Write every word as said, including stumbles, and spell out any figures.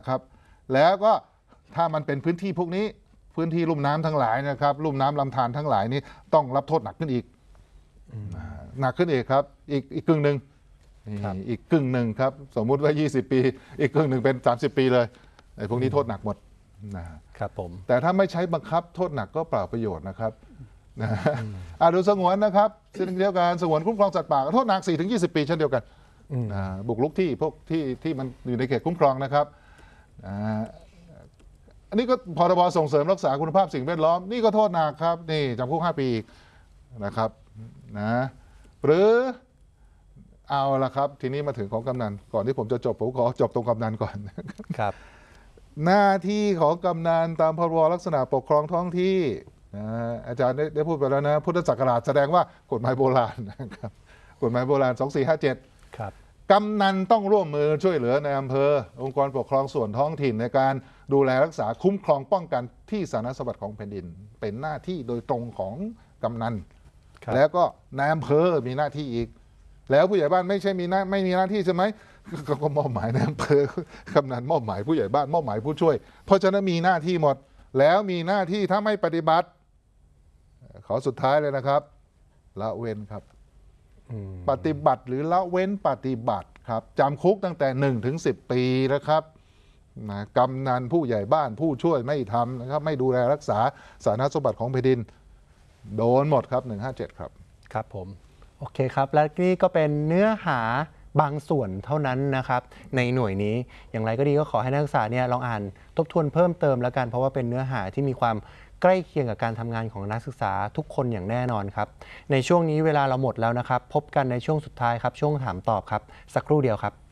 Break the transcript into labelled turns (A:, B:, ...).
A: นะครับแล้วก็ถ้ามันเป็นพื้นที่พวกนี้พื้นที่ลุ่มน้ำทั้งหลายนะครับลุ่มน้ำลำธารทั้งหลายนี้ต้องรับโทษหนักขึ้นอีกหนักขึ้นอีกครับอีกอีกกึ่งหนึ่งอีกกึ่งหนึ่งครับสมมุติว่ายี่สิบปีอีกกึ่งหนึ่งเป็นสามสิบปีเลยไอ้พวกนี้โทษหนักหมด
B: นะครับผม
A: แต่ถ้าไม่ใช้บังคับโทษหนักก็เปล่าประโยชน์นะครับนะอ่าดูสงวนนะครับสิ่งเดียวกันสงวนคุ้มครองสัตว์ป่าโทษหนัก สี่ถึงยี่สิบ ปีเช่นเดียวกันบุกรุกที่พวกที่ที่มันอยู่ในเขตคุ้มครองนะครับอันนี้ก็พรบส่งเสริมรักษาคุณภาพสิ่งแวดล้อมนี่ก็โทษหนักครับนี่จำคุกห้าปีนะครับนะหรือเอาละครับทีนี้มาถึงของกำนันก่อนที่ผมจะจบผมขอจบตรงกำนันก่อน
B: ครับ
A: หน้าที่ของกำนันตามพรบลักษณะปกครองท้องที่นะอาจารย์ได้ได้พูดไปแล้วนะพุทธศักราชแสดงว่ากฎหมายโบราณนะครับกฎหมายโบราณสองสี่ห้าเจ็ด
B: ครับ
A: กำนันต้องร่วมมือช่วยเหลือในอำเภอองค์กรปกครองส่วนท้องถิ่นในการดูแลรักษาคุ้มครองป้องกันที่สาธารณสมบัติของแผ่นดินเป็นหน้าที่โดยตรงของกำนันแล้วก็นายอำเภอมีหน้าที่อีกแล้วผู้ใหญ่บ้านไม่ใช่มีหน้าไม่มีหน้าที่ใช่ไหมก็มอบหมายนายอำเภอกำนันมอบหมายผู้ใหญ่บ้านมอบหมายผู้ช่วยเพราะฉะนั้นมีหน้าที่หมดแล้วมีหน้าที่ถ้าไม่ปฏิบัติขอสุดท้ายเลยนะครับละเว้นครับปฏิบัติหรือละเว้นปฏิบัติครับจำคุกตั้งแต่หนึ่งถึงสิบปีนะครับนะกำนันผู้ใหญ่บ้านผู้ช่วยไม่ทำนะครับไม่ดูแลรักษาสาธารณสมบัติของแผ่นดินโดนหมดครับหนึ่งห้าเจ็ดครับ
B: ครับผมโอเคครับและนี่ก็เป็นเนื้อหาบางส่วนเท่านั้นนะครับในหน่วยนี้อย่างไรก็ดีก็ขอให้นักศึกษาเนี่ยลองอ่านทบทวนเพิ่มเติมแล้วกันเพราะว่าเป็นเนื้อหาที่มีความใกล้เคียงกับการทำงานของนักศึกษาทุกคนอย่างแน่นอนครับในช่วงนี้เวลาเราหมดแล้วนะครับพบกันในช่วงสุดท้ายครับช่วงถามตอบครับสักครู่เดียวครับ